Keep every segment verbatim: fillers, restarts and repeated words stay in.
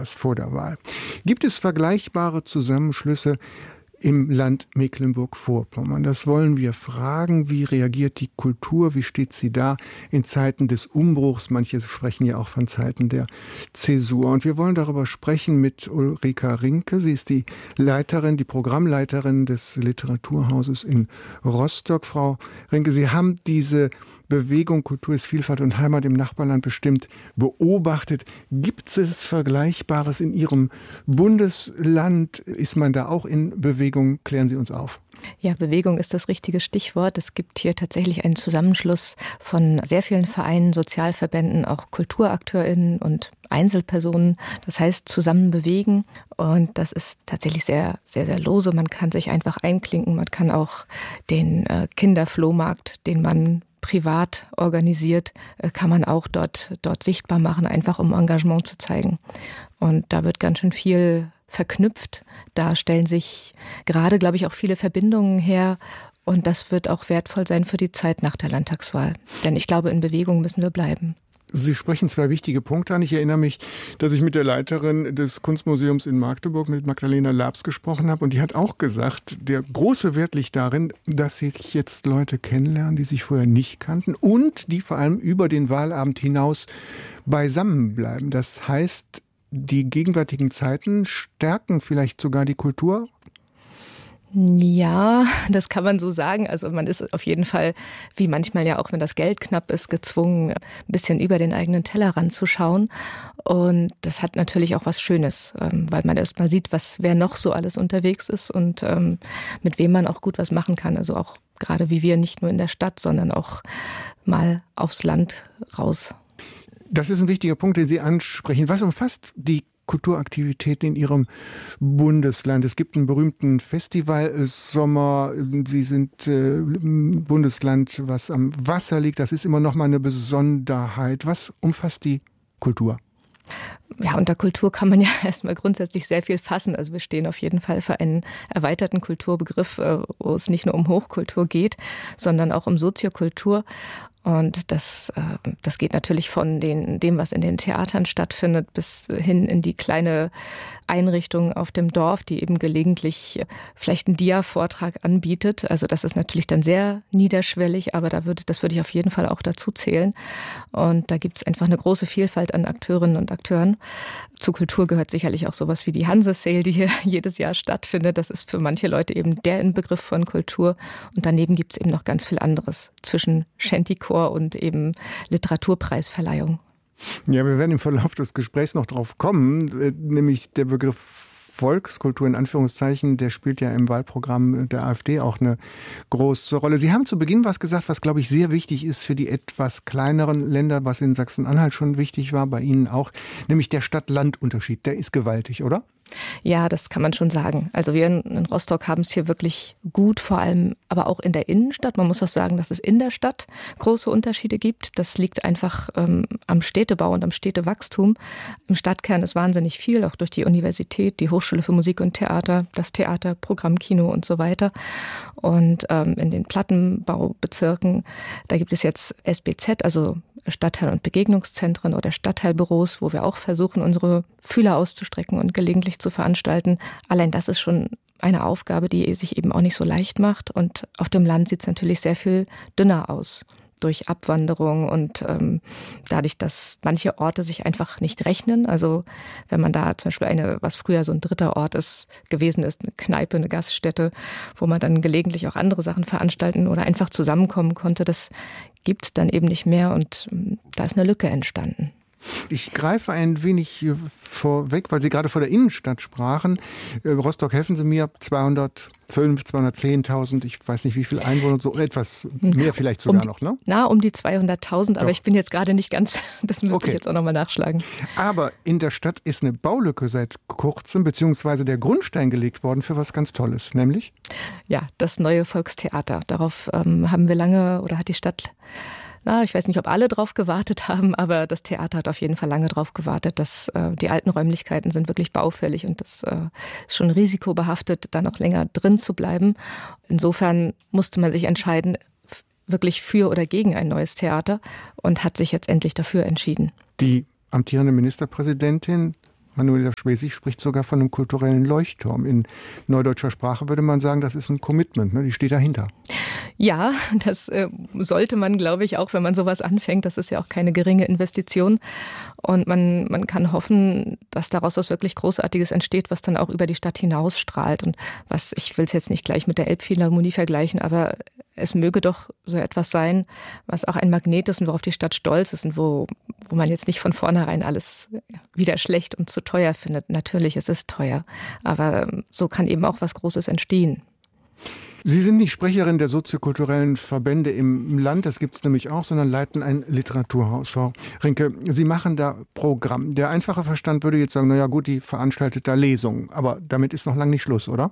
erst vor der Wahl. Gibt es vergleichbare Zusammenschlüsse im Land Mecklenburg-Vorpommern? Das wollen wir fragen. Wie reagiert die Kultur? Wie steht sie da in Zeiten des Umbruchs? Manche sprechen ja auch von Zeiten der Zäsur. Und wir wollen darüber sprechen mit Ulrika Rinke. Sie ist die Leiterin, die Programmleiterin des Literaturhauses in Rostock. Frau Rinke, Sie haben diese Bewegung Kultur ist Vielfalt und Heimat im Nachbarland bestimmt beobachtet. Gibt es Vergleichbares in Ihrem Bundesland? Ist man da auch in Bewegung? Klären Sie uns auf. Ja, Bewegung ist das richtige Stichwort. Es gibt hier tatsächlich einen Zusammenschluss von sehr vielen Vereinen, Sozialverbänden, auch KulturakteurInnen und Einzelpersonen. Das heißt, zusammen bewegen. Und das ist tatsächlich sehr, sehr, sehr lose. Man kann sich einfach einklinken. Man kann auch den äh, Kinderflohmarkt, den man privat organisiert, kann man auch dort, dort sichtbar machen, einfach um Engagement zu zeigen. Und da wird ganz schön viel verknüpft. Da stellen sich gerade, glaube ich, auch viele Verbindungen her. Und das wird auch wertvoll sein für die Zeit nach der Landtagswahl. Denn ich glaube, in Bewegung müssen wir bleiben. Sie sprechen zwei wichtige Punkte an. Ich erinnere mich, dass ich mit der Leiterin des Kunstmuseums in Magdeburg, mit Magdalena Labs, gesprochen habe. Und die hat auch gesagt, der große Wert liegt darin, dass sich jetzt Leute kennenlernen, die sich vorher nicht kannten und die vor allem über den Wahlabend hinaus beisammen bleiben. Das heißt, die gegenwärtigen Zeiten stärken vielleicht sogar die Kultur? Ja, das kann man so sagen. Also man ist auf jeden Fall, wie manchmal ja auch, wenn das Geld knapp ist, gezwungen, ein bisschen über den eigenen Tellerrand zu schauen. Und das hat natürlich auch was Schönes, weil man erst mal sieht, was wer noch so alles unterwegs ist und ähm, mit wem man auch gut was machen kann. Also auch gerade wie wir, nicht nur in der Stadt, sondern auch mal aufs Land raus. Das ist ein wichtiger Punkt, den Sie ansprechen. Was umfasst die Kulturaktivitäten in Ihrem Bundesland? Es gibt einen berühmten Festivalsommer. Sie sind äh, Bundesland, was am Wasser liegt. Das ist immer noch mal eine Besonderheit. Was umfasst die Kultur? Ja, unter Kultur kann man ja erstmal grundsätzlich sehr viel fassen. Also wir stehen auf jeden Fall für einen erweiterten Kulturbegriff, wo es nicht nur um Hochkultur geht, sondern auch um Soziokultur. Und das, das geht natürlich von den, dem, was in den Theatern stattfindet, bis hin in die kleine Einrichtung auf dem Dorf, die eben gelegentlich vielleicht einen Dia-Vortrag anbietet. Also das ist natürlich dann sehr niederschwellig, aber da würde, das würde ich auf jeden Fall auch dazu zählen. Und da gibt es einfach eine große Vielfalt an Akteurinnen und Akteuren. Zu Kultur gehört sicherlich auch sowas wie die Hanse-Sale, die hier jedes Jahr stattfindet. Das ist für manche Leute eben der Inbegriff von Kultur. Und daneben gibt es eben noch ganz viel anderes zwischen Shantycore und eben Literaturpreisverleihung. Ja, wir werden im Verlauf des Gesprächs noch drauf kommen, nämlich der Begriff Volkskultur in Anführungszeichen, der spielt ja im Wahlprogramm der AfD auch eine große Rolle. Sie haben zu Beginn was gesagt, was, glaube ich, sehr wichtig ist für die etwas kleineren Länder, was in Sachsen-Anhalt schon wichtig war, bei Ihnen auch, nämlich der Stadt-Land-Unterschied. Der ist gewaltig, oder? Ja, das kann man schon sagen. Also wir in Rostock haben es hier wirklich gut, vor allem aber auch in der Innenstadt. Man muss auch sagen, dass es in der Stadt große Unterschiede gibt. Das liegt einfach ähm, am Städtebau und am Städtewachstum. Im Stadtkern ist wahnsinnig viel, auch durch die Universität, die Hochschule für Musik und Theater, das Theater, Programmkino und so weiter. Und ähm, in den Plattenbaubezirken, da gibt es jetzt S B Z, also Stadtteil- und Begegnungszentren oder Stadtteilbüros, wo wir auch versuchen, unsere Fühler auszustrecken und gelegentlich zu veranstalten. Allein das ist schon eine Aufgabe, die sich eben auch nicht so leicht macht. Und auf dem Land sieht es natürlich sehr viel dünner aus durch Abwanderung und ähm, dadurch, dass manche Orte sich einfach nicht rechnen. Also wenn man da zum Beispiel eine, was früher so ein dritter Ort ist, gewesen ist, eine Kneipe, eine Gaststätte, wo man dann gelegentlich auch andere Sachen veranstalten oder einfach zusammenkommen konnte, das gibt es dann eben nicht mehr und ähm, da ist eine Lücke entstanden. Ich greife ein wenig vorweg, weil Sie gerade vor der Innenstadt sprachen. Rostock, helfen Sie mir, zweihundertfünf, zweihundertzehntausend, ich weiß nicht wie viele Einwohner, so etwas mehr vielleicht sogar um, noch, ne? Na, um die zweihunderttausend, aber Doch. Ich bin jetzt gerade nicht ganz, das müsste okay. ich jetzt auch nochmal nachschlagen. Aber in der Stadt ist eine Baulücke seit kurzem, beziehungsweise der Grundstein gelegt worden für was ganz Tolles, nämlich? Ja, das neue Volkstheater. Darauf ähm, haben wir lange, oder hat die Stadt... Na, ich weiß nicht, ob alle drauf gewartet haben, aber das Theater hat auf jeden Fall lange drauf gewartet. Dass, äh, die alten Räumlichkeiten sind wirklich baufällig und das äh, ist schon risikobehaftet, da noch länger drin zu bleiben. Insofern musste man sich entscheiden, wirklich für oder gegen ein neues Theater und hat sich jetzt endlich dafür entschieden. Die amtierende Ministerpräsidentin Manuela Schwesig spricht sogar von einem kulturellen Leuchtturm. In neudeutscher Sprache würde man sagen, das ist ein Commitment, ne? Die steht dahinter. Ja, das äh, sollte man, glaube ich, auch, wenn man sowas anfängt. Das ist ja auch keine geringe Investition. Und man, man kann hoffen, dass daraus was wirklich Großartiges entsteht, was dann auch über die Stadt hinausstrahlt. Und was, ich will es jetzt nicht gleich mit der Elbphilharmonie vergleichen, aber es möge doch so etwas sein, was auch ein Magnet ist und worauf die Stadt stolz ist und wo, wo man jetzt nicht von vornherein alles wieder schlecht und zu teuer findet. Natürlich, es ist teuer, aber so kann eben auch was Großes entstehen. Sie sind nicht Sprecherin der soziokulturellen Verbände im Land, das gibt es nämlich auch, sondern leiten ein Literaturhaus. Frau Rinke, Sie machen da Programm. Der einfache Verstand würde jetzt sagen, naja gut, die veranstaltet da Lesungen, aber damit ist noch lange nicht Schluss, oder?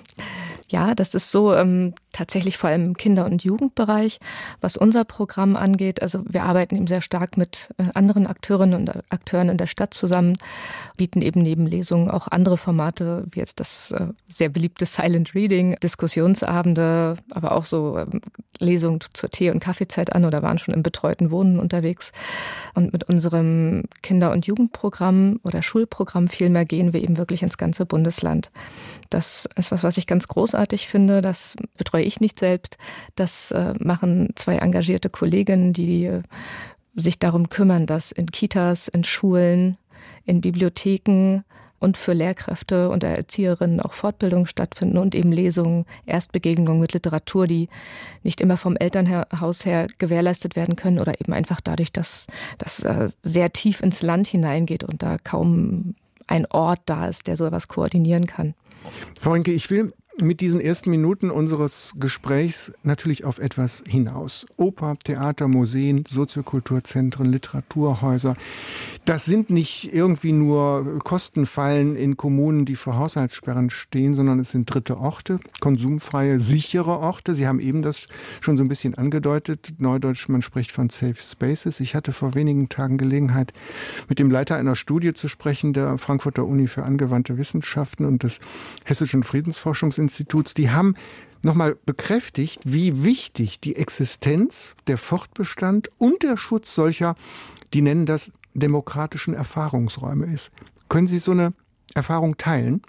Ja, das ist so ähm, tatsächlich vor allem im Kinder- und Jugendbereich, was unser Programm angeht. Also wir arbeiten eben sehr stark mit äh, anderen Akteurinnen und Akteuren in der Stadt zusammen, bieten eben neben Lesungen auch andere Formate, wie jetzt das äh, sehr beliebte Silent Reading, Diskussionsabende, aber auch so ähm, Lesungen zur Tee- und Kaffeezeit an oder waren schon im betreuten Wohnen unterwegs. Und mit unserem Kinder- und Jugendprogramm oder Schulprogramm vielmehr gehen wir eben wirklich ins ganze Bundesland. Das ist was, was ich ganz großartig finde. Das betreue ich nicht selbst. Das äh, machen zwei engagierte Kolleginnen, die äh, sich darum kümmern, dass in Kitas, in Schulen, in Bibliotheken und für Lehrkräfte und Erzieherinnen auch Fortbildungen stattfinden und eben Lesungen, Erstbegegnungen mit Literatur, die nicht immer vom Elternhaus her gewährleistet werden können oder eben einfach dadurch, dass das äh, sehr tief ins Land hineingeht und da kaum ein Ort da ist, der so etwas koordinieren kann. Frau Rinke, ich will mit diesen ersten Minuten unseres Gesprächs natürlich auf etwas hinaus. Oper, Theater, Museen, Soziokulturzentren, Literaturhäuser. Das sind nicht irgendwie nur Kostenfallen in Kommunen, die vor Haushaltssperren stehen, sondern es sind dritte Orte, konsumfreie, sichere Orte. Sie haben eben das schon so ein bisschen angedeutet. Neudeutsch, man spricht von Safe Spaces. Ich hatte vor wenigen Tagen Gelegenheit, mit dem Leiter einer Studie zu sprechen, der Frankfurter Uni für angewandte Wissenschaften und des Hessischen Friedensforschungsinstituts. Die haben nochmal bekräftigt, wie wichtig die Existenz, der Fortbestand und der Schutz solcher, die nennen das demokratischen Erfahrungsräume ist. Können Sie so eine Erfahrung teilen?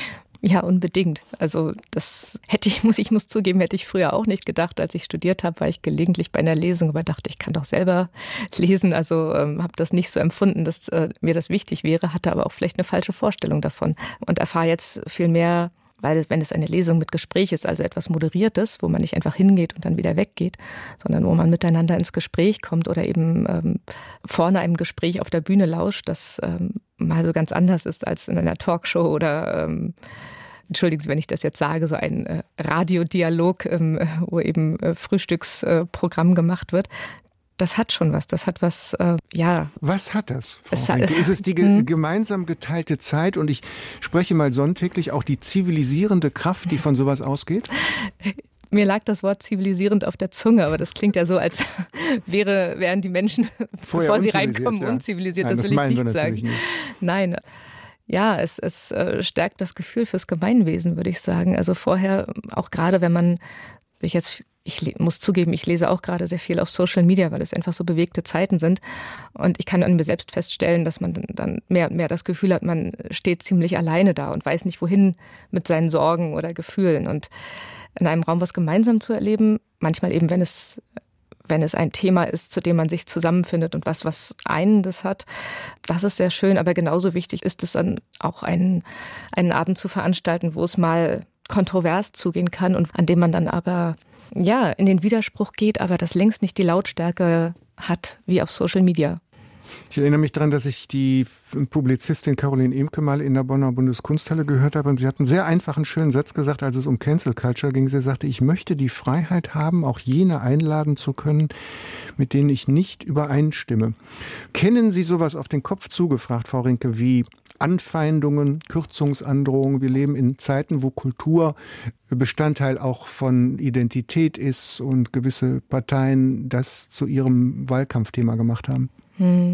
Ja, unbedingt. Also das hätte ich, muss ich muss zugeben, hätte ich früher auch nicht gedacht. Als ich studiert habe, war ich gelegentlich bei einer Lesung, aber dachte, ich kann doch selber lesen. Also ähm, habe das nicht so empfunden, dass äh, mir das wichtig wäre, hatte aber auch vielleicht eine falsche Vorstellung davon und erfahre jetzt viel mehr, weil wenn es eine Lesung mit Gespräch ist, also etwas Moderiertes, wo man nicht einfach hingeht und dann wieder weggeht, sondern wo man miteinander ins Gespräch kommt oder eben ähm, vorne einem Gespräch auf der Bühne lauscht, das ähm, mal so ganz anders ist als in einer Talkshow oder, ähm, entschuldigen Sie, wenn ich das jetzt sage, so ein äh, Radiodialog, ähm, wo eben äh, Frühstücksprogramm äh, gemacht wird. Das hat schon was, das hat was, äh, ja. Was hat das, Frau es Rinke? Hat, ist es die ge- gemeinsam geteilte Zeit und ich spreche mal sonntäglich auch die zivilisierende Kraft, die von sowas ausgeht? Mir lag das Wort zivilisierend auf der Zunge, aber das klingt ja so, als wäre, wären die Menschen, Vorher bevor sie reinkommen, ja. unzivilisiert. Nein, das das will ich wir nicht sagen. Nicht. Nein. Ja, es, es äh, stärkt das Gefühl fürs Gemeinwesen, würde ich sagen. Also vorher, auch gerade wenn man sich jetzt, ich muss zugeben, ich lese auch gerade sehr viel auf Social Media, weil es einfach so bewegte Zeiten sind. Und ich kann an mir selbst feststellen, dass man dann mehr und mehr das Gefühl hat, man steht ziemlich alleine da und weiß nicht, wohin mit seinen Sorgen oder Gefühlen. Und in einem Raum was gemeinsam zu erleben, manchmal eben, wenn es, wenn es ein Thema ist, zu dem man sich zusammenfindet und was, was einen das hat, das ist sehr schön. Aber genauso wichtig ist es dann auch, einen, einen Abend zu veranstalten, wo es mal kontrovers zugehen kann und an dem man dann aber ja in den Widerspruch geht, aber das längst nicht die Lautstärke hat wie auf Social Media. Ich erinnere mich daran, dass ich die Publizistin Caroline Emke mal in der Bonner Bundeskunsthalle gehört habe und sie hat einen sehr einfachen, schönen Satz gesagt, als es um Cancel Culture ging. Sie sagte, ich möchte die Freiheit haben, auch jene einladen zu können, mit denen ich nicht übereinstimme. Kennen Sie sowas auf den Kopf zugefragt, Frau Rinke, wie Anfeindungen, Kürzungsandrohungen? Wir leben in Zeiten, wo Kultur Bestandteil auch von Identität ist und gewisse Parteien das zu ihrem Wahlkampfthema gemacht haben. Hm.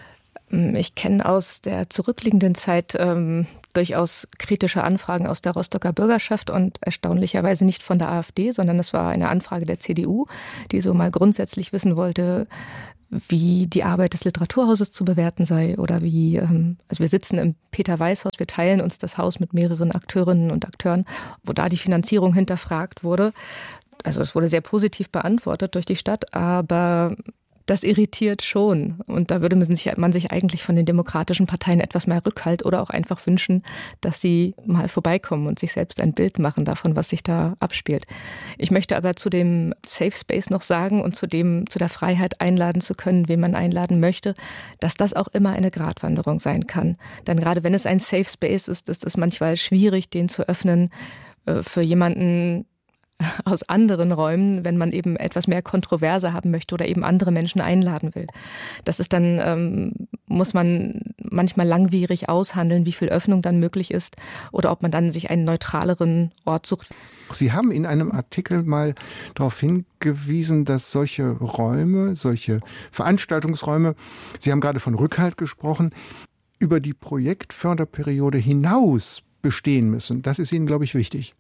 Ich kenne aus der zurückliegenden Zeit ähm, durchaus kritische Anfragen aus der Rostocker Bürgerschaft und erstaunlicherweise nicht von der AfD, sondern es war eine Anfrage der C D U, die so mal grundsätzlich wissen wollte, wie die Arbeit des Literaturhauses zu bewerten sei oder wie, also wir sitzen im Peter-Weiß-Haus, wir teilen uns das Haus mit mehreren Akteurinnen und Akteuren, wo da die Finanzierung hinterfragt wurde. Also es wurde sehr positiv beantwortet durch die Stadt, aber das irritiert schon. Und da würde man sich, man sich eigentlich von den demokratischen Parteien etwas mehr Rückhalt oder auch einfach wünschen, dass sie mal vorbeikommen und sich selbst ein Bild machen davon, was sich da abspielt. Ich möchte aber zu dem Safe Space noch sagen und zu dem, zu der Freiheit einladen zu können, wen man einladen möchte, dass das auch immer eine Gratwanderung sein kann. Denn gerade wenn es ein Safe Space ist, ist es manchmal schwierig, den zu öffnen äh, für jemanden aus anderen Räumen, wenn man eben etwas mehr Kontroverse haben möchte oder eben andere Menschen einladen will. Das ist dann, ähm, muss man manchmal langwierig aushandeln, wie viel Öffnung dann möglich ist oder ob man dann sich einen neutraleren Ort sucht. Sie haben in einem Artikel mal darauf hingewiesen, dass solche Räume, solche Veranstaltungsräume, Sie haben gerade von Rückhalt gesprochen, über die Projektförderperiode hinaus bestehen müssen. Das ist Ihnen, glaube ich, wichtig.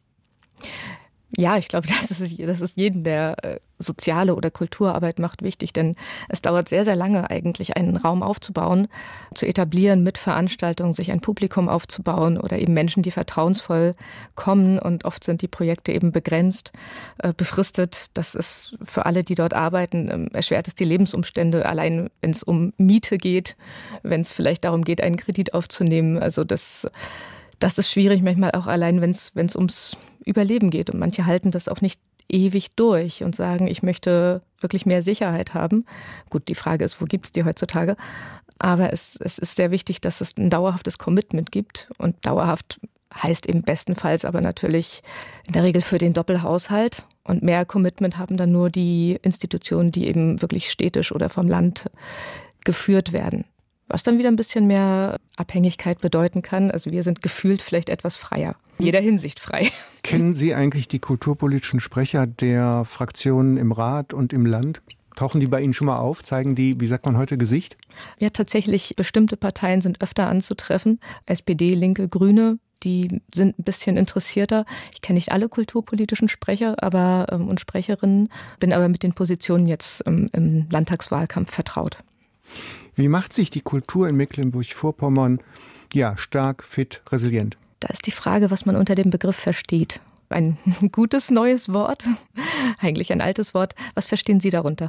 Ja, ich glaube, das ist, das ist jeden, der äh, soziale oder Kulturarbeit macht, wichtig, denn es dauert sehr, sehr lange eigentlich, einen Raum aufzubauen, zu etablieren mit Veranstaltungen, sich ein Publikum aufzubauen oder eben Menschen, die vertrauensvoll kommen und oft sind die Projekte eben begrenzt, äh, befristet. Das ist für alle, die dort arbeiten, äh, erschwert es die Lebensumstände, allein wenn es um Miete geht, wenn es vielleicht darum geht, einen Kredit aufzunehmen. Also das Das ist schwierig, manchmal auch allein, wenn es wenn es ums Überleben geht. Und manche halten das auch nicht ewig durch und sagen, ich möchte wirklich mehr Sicherheit haben. Gut, die Frage ist, wo gibt es die heutzutage? Aber es, es ist sehr wichtig, dass es ein dauerhaftes Commitment gibt. Und dauerhaft heißt eben bestenfalls aber natürlich in der Regel für den Doppelhaushalt. Und mehr Commitment haben dann nur die Institutionen, die eben wirklich städtisch oder vom Land geführt werden. Was dann wieder ein bisschen mehr Abhängigkeit bedeuten kann. Also wir sind gefühlt vielleicht etwas freier. In jeder Hinsicht frei. Kennen Sie eigentlich die kulturpolitischen Sprecher der Fraktionen im Rat und im Land? Tauchen die bei Ihnen schon mal auf? Zeigen die, wie sagt man heute, Gesicht? Ja, tatsächlich, bestimmte Parteien sind öfter anzutreffen. S P D, Linke, Grüne, die sind ein bisschen interessierter. Ich kenne nicht alle kulturpolitischen Sprecher aber ähm, und Sprecherinnen, bin aber mit den Positionen jetzt ähm, im Landtagswahlkampf vertraut. Wie macht sich die Kultur in Mecklenburg-Vorpommern ja stark, fit, resilient? Da ist die Frage, was man unter dem Begriff versteht. Ein gutes neues Wort, eigentlich ein altes Wort. Was verstehen Sie darunter?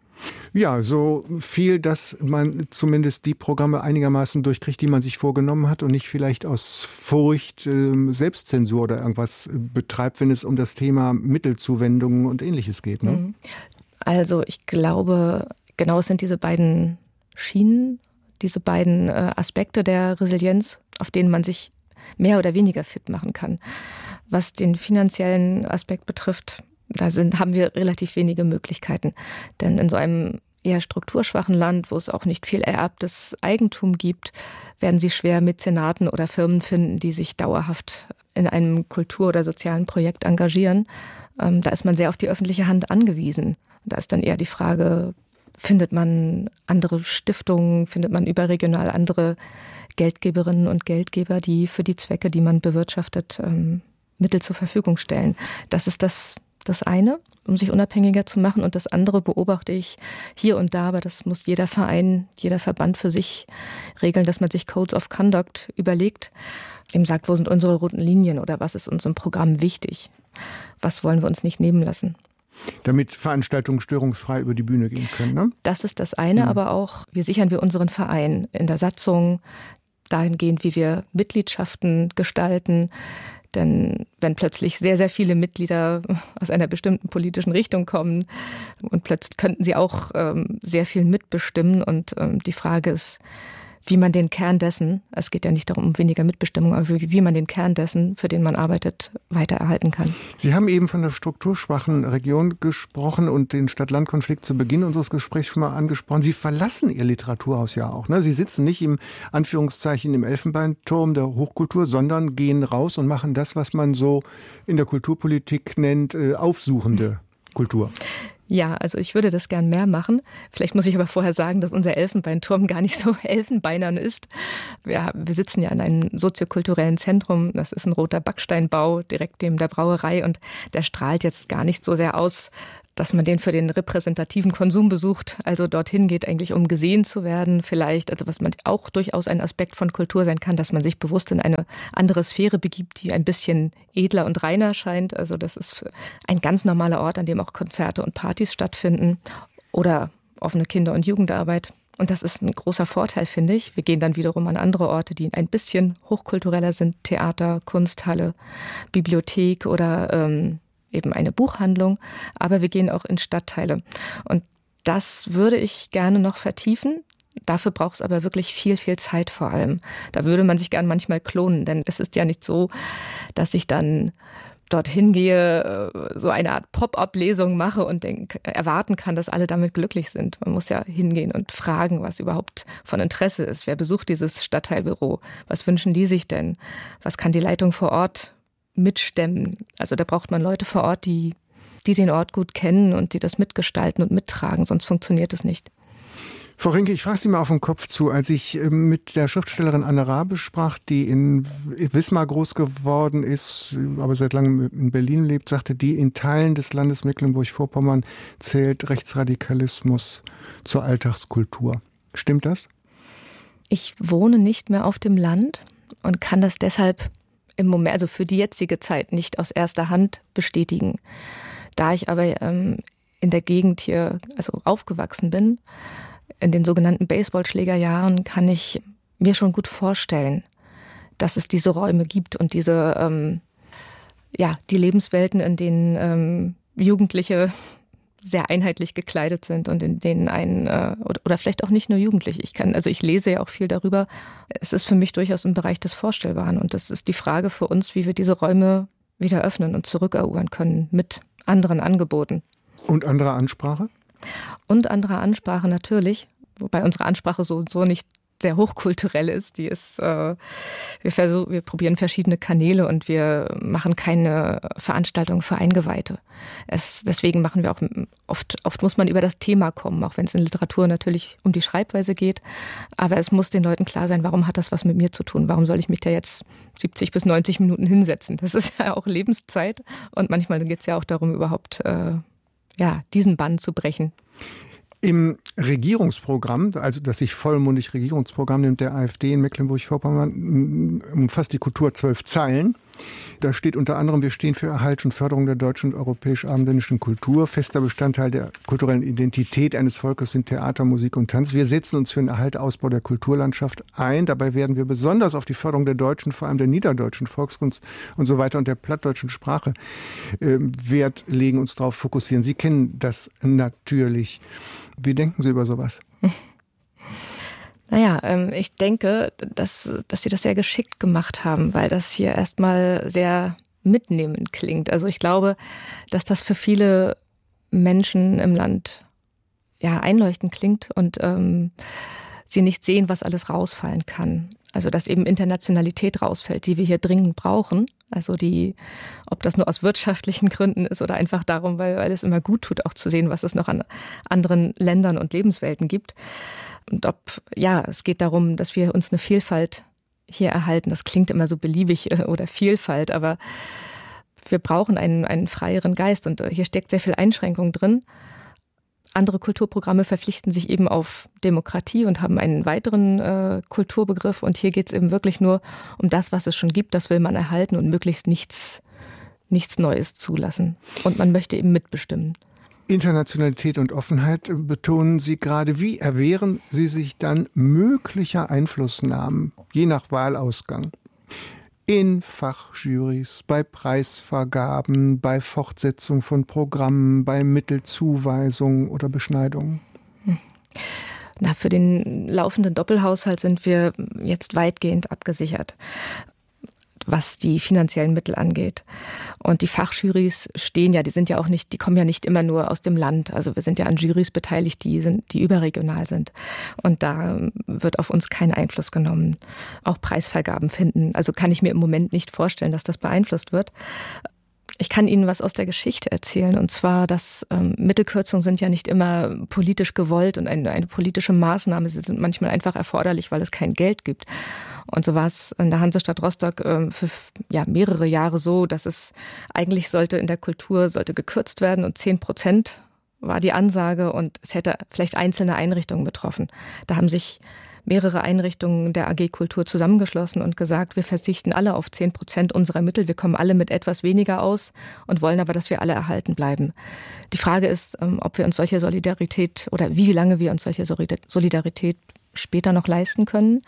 Ja, so viel, dass man zumindest die Programme einigermaßen durchkriegt, die man sich vorgenommen hat und nicht vielleicht aus Furcht äh, Selbstzensur oder irgendwas betreibt, wenn es um das Thema Mittelzuwendungen und Ähnliches geht. Ne? Also ich glaube, genau es sind diese beiden Schienen, diese beiden äh, Aspekte der Resilienz, auf denen man sich mehr oder weniger fit machen kann. Was den finanziellen Aspekt betrifft, da sind, haben wir relativ wenige Möglichkeiten. Denn in so einem eher strukturschwachen Land, wo es auch nicht viel ererbtes Eigentum gibt, werden Sie schwer Mäzenaten oder Firmen finden, die sich dauerhaft in einem Kultur- oder sozialen Projekt engagieren. Ähm, da ist man sehr auf die öffentliche Hand angewiesen. Da ist dann eher die Frage, findet man andere Stiftungen, findet man überregional andere Geldgeberinnen und Geldgeber, die für die Zwecke, die man bewirtschaftet, ähm, Mittel zur Verfügung stellen. Das ist das, das eine, um sich unabhängiger zu machen. Und das andere beobachte ich hier und da, aber das muss jeder Verein, jeder Verband für sich regeln, dass man sich Codes of Conduct überlegt, eben sagt, wo sind unsere roten Linien oder was ist uns im Programm wichtig? Was wollen wir uns nicht nehmen lassen? Damit Veranstaltungen störungsfrei über die Bühne gehen können, ne? Das ist das eine, mhm. aber auch, wie sichern wir unseren Verein in der Satzung, dahingehend, wie wir Mitgliedschaften gestalten. Denn wenn plötzlich sehr, sehr viele Mitglieder aus einer bestimmten politischen Richtung kommen und plötzlich könnten sie auch ähm, sehr viel mitbestimmen. Und ähm, die Frage ist, wie man den Kern dessen, es geht ja nicht darum, um weniger Mitbestimmung, aber wie, wie man den Kern dessen, für den man arbeitet, weiter erhalten kann. Sie haben eben von der strukturschwachen Region gesprochen und den Stadt-Land-Konflikt zu Beginn unseres Gesprächs schon mal angesprochen. Sie verlassen Ihr Literaturhaus ja auch, ne? Sie sitzen nicht im Anführungszeichen im Elfenbeinturm der Hochkultur, sondern gehen raus und machen das, was man so in der Kulturpolitik nennt, äh, aufsuchende Kultur. Ja, also ich würde das gern mehr machen. Vielleicht muss ich aber vorher sagen, dass unser Elfenbeinturm gar nicht so elfenbeinern ist. Wir, wir sitzen ja in einem soziokulturellen Zentrum. Das ist ein roter Backsteinbau direkt neben der Brauerei und der strahlt jetzt gar nicht so sehr aus, dass man den für den repräsentativen Konsum besucht, also dorthin geht eigentlich, um gesehen zu werden vielleicht, also was man auch durchaus ein Aspekt von Kultur sein kann, dass man sich bewusst in eine andere Sphäre begibt, die ein bisschen edler und reiner scheint. Also das ist ein ganz normaler Ort, an dem auch Konzerte und Partys stattfinden oder offene Kinder- und Jugendarbeit. Und das ist ein großer Vorteil, finde ich. Wir gehen dann wiederum an andere Orte, die ein bisschen hochkultureller sind. Theater, Kunsthalle, Bibliothek oder ähm, eben eine Buchhandlung. Aber wir gehen auch in Stadtteile. Und das würde ich gerne noch vertiefen. Dafür braucht es aber wirklich viel, viel Zeit vor allem. Da würde man sich gern manchmal klonen. Denn es ist ja nicht so, dass ich dann dorthin gehe, so eine Art Pop-up-Lesung mache und denk, erwarten kann, dass alle damit glücklich sind. Man muss ja hingehen und fragen, was überhaupt von Interesse ist. Wer besucht dieses Stadtteilbüro? Was wünschen die sich denn? Was kann die Leitung vor Ort mitstemmen? Also da braucht man Leute vor Ort, die, die den Ort gut kennen und die das mitgestalten und mittragen, sonst funktioniert es nicht. Frau Rinke, ich frage Sie mal auf den Kopf zu. Als ich mit der Schriftstellerin Anne Rabisch sprach, die in Wismar groß geworden ist, aber seit langem in Berlin lebt, sagte die, in Teilen des Landes Mecklenburg-Vorpommern zählt Rechtsradikalismus zur Alltagskultur. Stimmt das? Ich wohne nicht mehr auf dem Land und kann das deshalb im Moment, also für die jetzige Zeit, nicht aus erster Hand bestätigen. Da ich aber ähm, in der Gegend hier also aufgewachsen bin, in den sogenannten Baseballschlägerjahren, kann ich mir schon gut vorstellen, dass es diese Räume gibt und diese, ähm, ja, die Lebenswelten, in denen ähm, Jugendliche sehr einheitlich gekleidet sind und in denen ein, äh, oder, oder vielleicht auch nicht nur Jugendliche. Ich kann, also ich lese ja auch viel darüber. Es ist für mich durchaus im Bereich des Vorstellbaren und das ist die Frage für uns, wie wir diese Räume wieder öffnen und zurückerobern können mit anderen Angeboten. Und anderer Ansprache? Und andere Ansprache natürlich, wobei unsere Ansprache so und so nicht sehr hochkulturell ist. Die ist, äh, wir, versuch, wir probieren verschiedene Kanäle und wir machen keine Veranstaltungen für Eingeweihte. Es, deswegen machen wir auch oft, oft muss man über das Thema kommen, auch wenn es in Literatur natürlich um die Schreibweise geht. Aber es muss den Leuten klar sein, warum hat das was mit mir zu tun? Warum soll ich mich da jetzt siebzig bis neunzig Minuten hinsetzen? Das ist ja auch Lebenszeit und manchmal geht es ja auch darum, überhaupt äh, ja, diesen Bann zu brechen. Im Regierungsprogramm, also das sich vollmundig Regierungsprogramm nimmt der AfD in Mecklenburg-Vorpommern, umfasst die Kultur zwölf Zeilen. Da steht unter anderem, wir stehen für Erhalt und Förderung der deutschen und europäisch-abendländischen Kultur. Fester Bestandteil der kulturellen Identität eines Volkes sind Theater, Musik und Tanz. Wir setzen uns für den Erhalt, Ausbau der Kulturlandschaft ein. Dabei werden wir besonders auf die Förderung der deutschen, vor allem der niederdeutschen Volkskunst und so weiter und der plattdeutschen Sprache äh, Wert legen, uns darauf fokussieren. Sie kennen das natürlich. Wie denken Sie über sowas? Naja, ähm, ich denke, dass, dass Sie das sehr geschickt gemacht haben, weil das hier erstmal sehr mitnehmend klingt. Also ich glaube, dass das für viele Menschen im Land ja einleuchtend klingt und ähm, sie nicht sehen, was alles rausfallen kann. Also dass eben Internationalität rausfällt, die wir hier dringend brauchen. Also die, ob das nur aus wirtschaftlichen Gründen ist oder einfach darum, weil, weil es immer gut tut, auch zu sehen, was es noch an anderen Ländern und Lebenswelten gibt. Und ob, ja, es geht darum, dass wir uns eine Vielfalt hier erhalten. Das klingt immer so beliebig äh, oder Vielfalt, aber wir brauchen einen, einen freieren Geist und hier steckt sehr viel Einschränkung drin. Andere Kulturprogramme verpflichten sich eben auf Demokratie und haben einen weiteren äh, Kulturbegriff. Und hier geht es eben wirklich nur um das, was es schon gibt. Das will man erhalten und möglichst nichts, nichts Neues zulassen. Und man möchte eben mitbestimmen. Internationalität und Offenheit betonen Sie gerade. Wie erwehren Sie sich dann möglicher Einflussnahmen, je nach Wahlausgang? In Fachjurys, bei Preisvergaben, bei Fortsetzung von Programmen, bei Mittelzuweisungen oder Beschneidungen? Na, für den laufenden Doppelhaushalt sind wir jetzt weitgehend abgesichert, was die finanziellen Mittel angeht. Und die Fachjurys stehen ja, die sind ja auch nicht, die kommen ja nicht immer nur aus dem Land. Also wir sind ja an Jurys beteiligt, die sind, die überregional sind. Und da wird auf uns kein Einfluss genommen. Auch Preisvergaben finden. Also kann ich mir im Moment nicht vorstellen, dass das beeinflusst wird. Ich kann Ihnen was aus der Geschichte erzählen, und zwar, dass ähm, Mittelkürzungen sind ja nicht immer politisch gewollt und eine, eine politische Maßnahme. Sie sind manchmal einfach erforderlich, weil es kein Geld gibt. Und so war es in der Hansestadt Rostock ähm, für ja, mehrere Jahre so, dass es eigentlich sollte in der Kultur sollte gekürzt werden und zehn Prozent war die Ansage und es hätte vielleicht einzelne Einrichtungen betroffen. Da haben sich mehrere Einrichtungen der A G Kultur zusammengeschlossen und gesagt, wir verzichten alle auf zehn Prozent unserer Mittel, wir kommen alle mit etwas weniger aus und wollen aber, dass wir alle erhalten bleiben. Die Frage ist, ob wir uns solche Solidarität oder wie lange wir uns solche Solidarität später noch leisten können.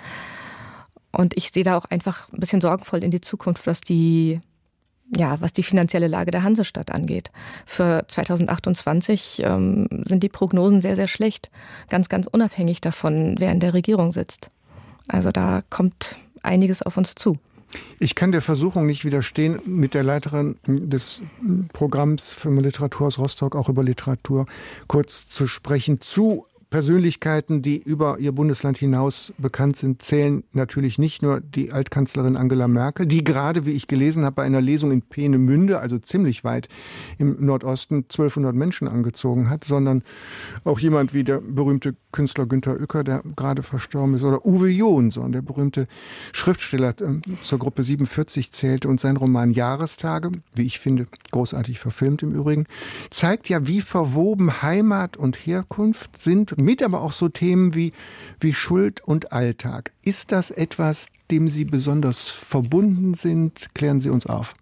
Und ich sehe da auch einfach ein bisschen sorgenvoll in die Zukunft, was die, ja, was die finanzielle Lage der Hansestadt angeht. Für zweitausendachtundzwanzig ähm, sind die Prognosen sehr, sehr schlecht. Ganz, ganz unabhängig davon, wer in der Regierung sitzt. Also da kommt einiges auf uns zu. Ich kann der Versuchung nicht widerstehen, mit der Leiterin des Programms für Literaturhaus Rostock auch über Literatur kurz zu sprechen. Zu Persönlichkeiten, die über ihr Bundesland hinaus bekannt sind, zählen natürlich nicht nur die Altkanzlerin Angela Merkel, die gerade, wie ich gelesen habe, bei einer Lesung in Peenemünde, also ziemlich weit im Nordosten, zwölfhundert Menschen angezogen hat, sondern auch jemand wie der berühmte Künstler Günter Uecker, der gerade verstorben ist, oder Uwe Jonsson, der berühmte Schriftsteller, äh, zur Gruppe siebenundvierzig zählte und sein Roman Jahrestage, wie ich finde, großartig verfilmt im Übrigen, zeigt ja, wie verwoben Heimat und Herkunft sind, mit aber auch so Themen wie, wie Schuld und Alltag. Ist das etwas, dem Sie besonders verbunden sind? Klären Sie uns auf.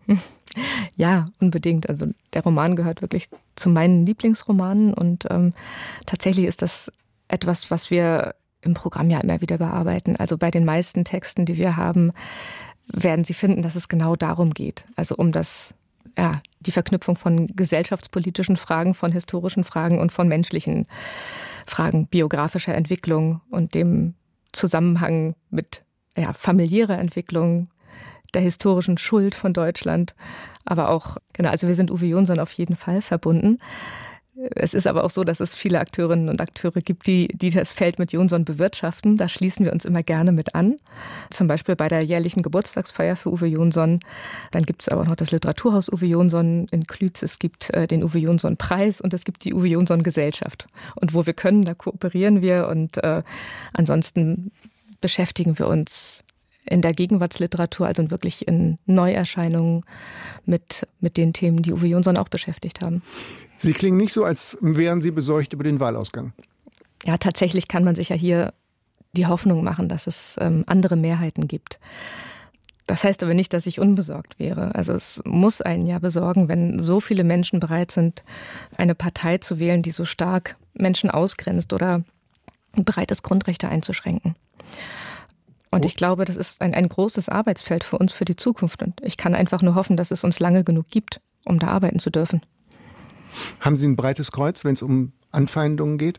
Ja, unbedingt. Also der Roman gehört wirklich zu meinen Lieblingsromanen und ähm, tatsächlich ist das etwas, was wir im Programm ja immer wieder bearbeiten. Also bei den meisten Texten, die wir haben, werden Sie finden, dass es genau darum geht. Also um das, ja, die Verknüpfung von gesellschaftspolitischen Fragen, von historischen Fragen und von menschlichen Fragen biografischer Entwicklung und dem Zusammenhang mit ja, familiärer Entwicklung, der historischen Schuld von Deutschland. Aber auch, genau, also wir sind Uwe Jonsson auf jeden Fall verbunden. Es ist aber auch so, dass es viele Akteurinnen und Akteure gibt, die, die das Feld mit Jonsson bewirtschaften. Da schließen wir uns immer gerne mit an. Zum Beispiel bei der jährlichen Geburtstagsfeier für Uwe Jonsson. Dann gibt es aber auch noch das Literaturhaus Uwe Jonsson in Klütz. Es gibt äh, den Uwe Jonsson Preis und es gibt die Uwe Jonsson Gesellschaft. Und wo wir können, da kooperieren wir. Und äh, ansonsten beschäftigen wir uns in der Gegenwartsliteratur, also wirklich in Neuerscheinungen mit, mit den Themen, die Uwe Jonsson auch beschäftigt haben. Sie klingen nicht so, als wären Sie besorgt über den Wahlausgang. Ja, tatsächlich kann man sich ja hier die Hoffnung machen, dass es ähm, andere Mehrheiten gibt. Das heißt aber nicht, dass ich unbesorgt wäre. Also es muss einen ja besorgen, wenn so viele Menschen bereit sind, eine Partei zu wählen, die so stark Menschen ausgrenzt oder bereit ist, Grundrechte einzuschränken. Und ich glaube, das ist ein, ein großes Arbeitsfeld für uns für die Zukunft. Und ich kann einfach nur hoffen, dass es uns lange genug gibt, um da arbeiten zu dürfen. Haben Sie ein breites Kreuz, wenn es um Anfeindungen geht?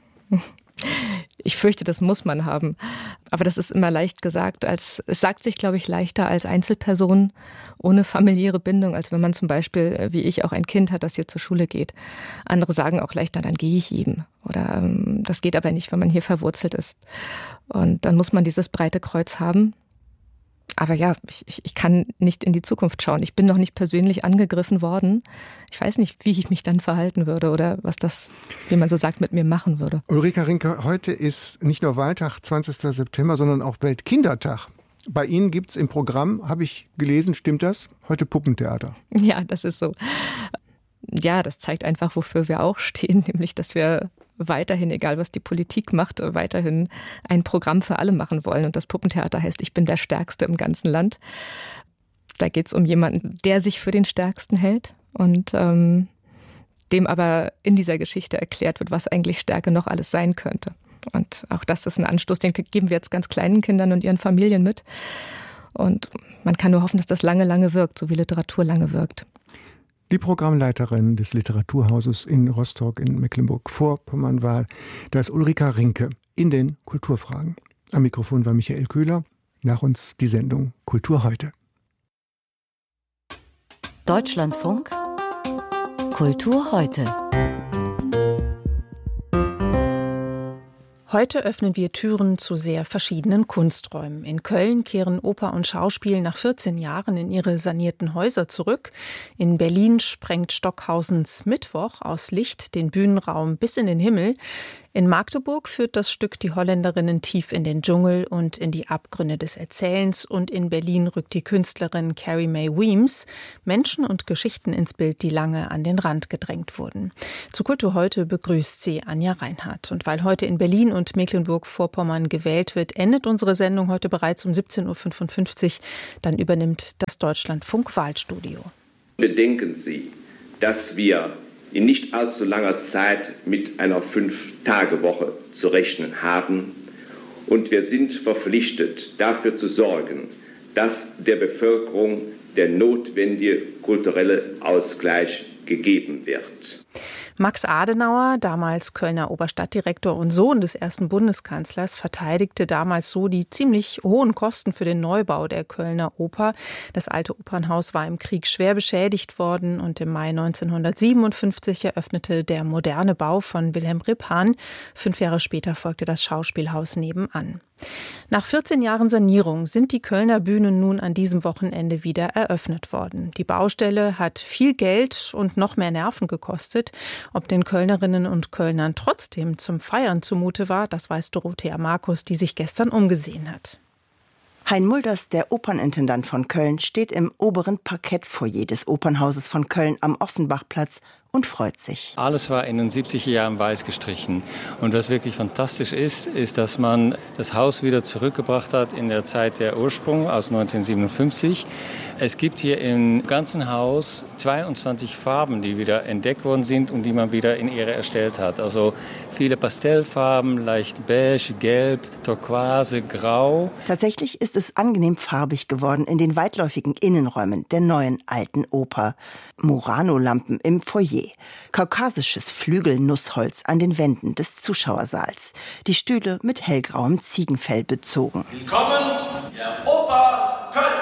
Ich fürchte, das muss man haben. Aber das ist immer leicht gesagt. Als, es sagt sich, glaube ich, leichter als Einzelperson ohne familiäre Bindung, als wenn man zum Beispiel, wie ich, auch ein Kind hat, das hier zur Schule geht. Andere sagen auch leichter, dann gehe ich eben. Oder ähm, das geht aber nicht, wenn man hier verwurzelt ist. Und dann muss man dieses breite Kreuz haben. Aber ja, ich, ich kann nicht in die Zukunft schauen. Ich bin noch nicht persönlich angegriffen worden. Ich weiß nicht, wie ich mich dann verhalten würde oder was das, wie man so sagt, mit mir machen würde. Ulrika Rinke, heute ist nicht nur Wahltag, zwanzigster September, sondern auch Weltkindertag. Bei Ihnen gibt es im Programm, habe ich gelesen, stimmt das? Heute Puppentheater. Ja, das ist so. Ja, das zeigt einfach, wofür wir auch stehen, nämlich, dass wir weiterhin, egal was die Politik macht, weiterhin ein Programm für alle machen wollen. Und das Puppentheater heißt, ich bin der Stärkste im ganzen Land. Da geht es um jemanden, der sich für den Stärksten hält und ähm, dem aber in dieser Geschichte erklärt wird, was eigentlich Stärke noch alles sein könnte. Und auch das ist ein Anstoß, den geben wir jetzt ganz kleinen Kindern und ihren Familien mit. Und man kann nur hoffen, dass das lange, lange wirkt, so wie Literatur lange wirkt. Die Programmleiterin des Literaturhauses in Rostock in Mecklenburg-Vorpommern war, da ist Ulrika Rinke in den Kulturfragen. Am Mikrofon war Michael Köhler. Nach uns die Sendung Kultur heute. Deutschlandfunk Kultur heute. Heute öffnen wir Türen zu sehr verschiedenen Kunsträumen. In Köln kehren Oper und Schauspiel nach vierzehn Jahren in ihre sanierten Häuser zurück. In Berlin sprengt Stockhausens Mittwoch aus Licht den Bühnenraum bis in den Himmel. In Magdeburg führt das Stück die Holländerinnen tief in den Dschungel und in die Abgründe des Erzählens, und in Berlin rückt die Künstlerin Carrie Mae Weems Menschen und Geschichten ins Bild, die lange an den Rand gedrängt wurden. Zu Kultur heute begrüßt sie Anja Reinhardt. Und weil heute in Berlin und Mecklenburg-Vorpommern gewählt wird, endet unsere Sendung heute bereits um siebzehn Uhr fünfundfünfzig. Dann übernimmt das Deutschlandfunk-Wahlstudio. Bedenken Sie, dass wir in nicht allzu langer Zeit mit einer Fünf-Tage-Woche zu rechnen haben. Und wir sind verpflichtet, dafür zu sorgen, dass der Bevölkerung der notwendige kulturelle Ausgleich gegeben wird. Max Adenauer, damals Kölner Oberstadtdirektor und Sohn des ersten Bundeskanzlers, verteidigte damals so die ziemlich hohen Kosten für den Neubau der Kölner Oper. Das alte Opernhaus war im Krieg schwer beschädigt worden und im Mai neunzehnhundertsiebenundfünfzig eröffnete der moderne Bau von Wilhelm Rippahn. Fünf Jahre später folgte das Schauspielhaus nebenan. Nach vierzehn Jahren Sanierung sind die Kölner Bühnen nun an diesem Wochenende wieder eröffnet worden. Die Baustelle hat viel Geld und noch mehr Nerven gekostet. Ob den Kölnerinnen und Kölnern trotzdem zum Feiern zumute war, das weiß Dorothea Markus, die sich gestern umgesehen hat. Hein Mulders, der Opernintendant von Köln, steht im oberen Parkettfoyer des Opernhauses von Köln am Offenbachplatz und freut sich. Alles war in den siebziger Jahren weiß gestrichen. Und was wirklich fantastisch ist, ist, dass man das Haus wieder zurückgebracht hat in der Zeit der Ursprung aus neunzehnhundertsiebenundfünfzig. Es gibt hier im ganzen Haus zweiundzwanzig Farben, die wieder entdeckt worden sind und die man wieder in Ehre erstellt hat. Also viele Pastellfarben, leicht beige, gelb, turquoise, grau. Tatsächlich ist es angenehm farbig geworden in den weitläufigen Innenräumen der neuen alten Oper. Murano-Lampen im Foyer. Kaukasisches Flügelnussholz an den Wänden des Zuschauersaals. Die Stühle mit hellgrauem Ziegenfell bezogen. Willkommen, der Oper Köln!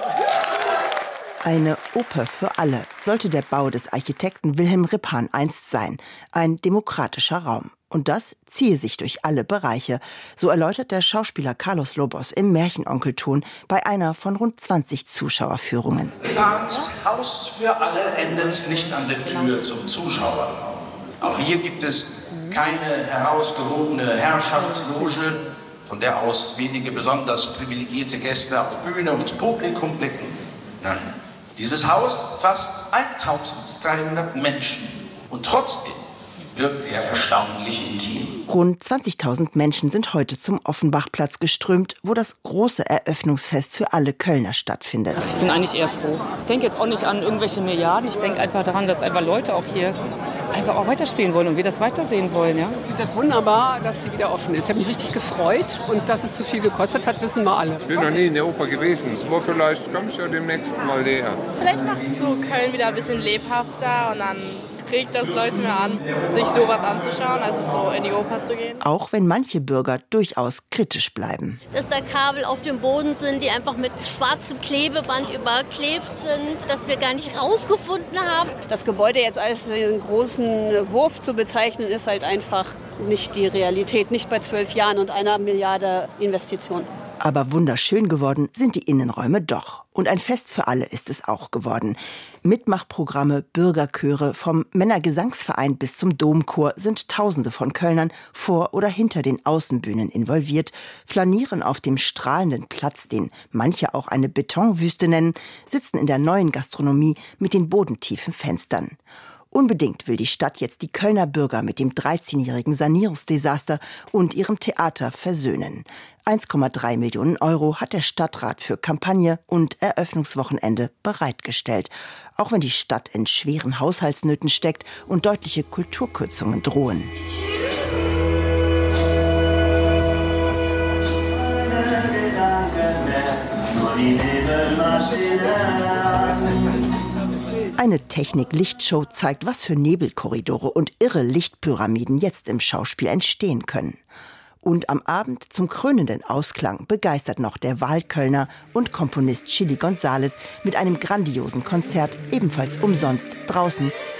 Eine Oper für alle sollte der Bau des Architekten Wilhelm Rippahn einst sein. Ein demokratischer Raum. Und das ziehe sich durch alle Bereiche. So erläutert der Schauspieler Carlos Lobos im Märchenonkelton bei einer von rund zwanzig Zuschauerführungen. Rippahns Haus für alle endet nicht an der Tür zum Zuschauer. Auch hier gibt es keine herausgehobene Herrschaftsloge, von der aus wenige besonders privilegierte Gäste auf Bühne und Publikum blicken. Nein, dieses Haus fasst eintausenddreihundert Menschen. Und trotzdem wirkt er erstaunlich intim. Rund zwanzigtausend Menschen sind heute zum Offenbachplatz geströmt, wo das große Eröffnungsfest für alle Kölner stattfindet. Ich bin eigentlich eher froh. Ich denke jetzt auch nicht an irgendwelche Milliarden. Ich denke einfach daran, dass einfach Leute auch hier einfach auch weiterspielen wollen und wir das weitersehen wollen. Ja? Ich finde das wunderbar, dass sie wieder offen ist. Ich habe mich richtig gefreut, und dass es zu viel gekostet hat, wissen wir alle. Ich bin noch nie in der Oper gewesen, aber vielleicht komme ich ja demnächst mal näher. Vielleicht macht es so Köln wieder ein bisschen lebhafter und dann regt das Leute mehr an, sich sowas anzuschauen, also so in die Oper zu gehen. Auch wenn manche Bürger durchaus kritisch bleiben. Dass da Kabel auf dem Boden sind, die einfach mit schwarzem Klebeband überklebt sind, dass wir gar nicht rausgefunden haben. Das Gebäude jetzt als einen großen Wurf zu bezeichnen, ist halt einfach nicht die Realität, nicht bei zwölf Jahren und einer Milliarde Investition. Aber wunderschön geworden sind die Innenräume doch. Und ein Fest für alle ist es auch geworden. Mitmachprogramme, Bürgerchöre, vom Männergesangsverein bis zum Domchor sind Tausende von Kölnern vor oder hinter den Außenbühnen involviert, flanieren auf dem strahlenden Platz, den manche auch eine Betonwüste nennen, sitzen in der neuen Gastronomie mit den bodentiefen Fenstern. Unbedingt will die Stadt jetzt die Kölner Bürger mit dem dreizehnjährigen Sanierungsdesaster und ihrem Theater versöhnen. eins Komma drei Millionen Euro hat der Stadtrat für Kampagne und Eröffnungswochenende bereitgestellt. Auch wenn die Stadt in schweren Haushaltsnöten steckt und deutliche Kulturkürzungen drohen. Eine Technik-Lichtshow zeigt, was für Nebelkorridore und irre Lichtpyramiden jetzt im Schauspiel entstehen können. Und am Abend zum krönenden Ausklang begeistert noch der Wahlkölner und Komponist Chili González mit einem grandiosen Konzert, ebenfalls umsonst, draußen